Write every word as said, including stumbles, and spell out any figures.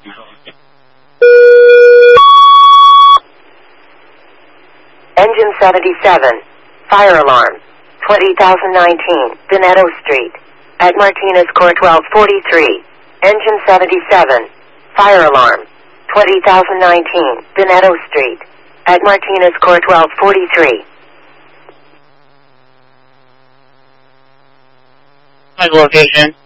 Engine seventy-seven. Fire alarm. twenty thousand nineteen, Veneto Street. At Martinez Court twelve forty-three. Engine seventy-seven. Fire alarm. twenty thousand nineteen, Veneto Street. At Martinez Court twelve forty-three. My location.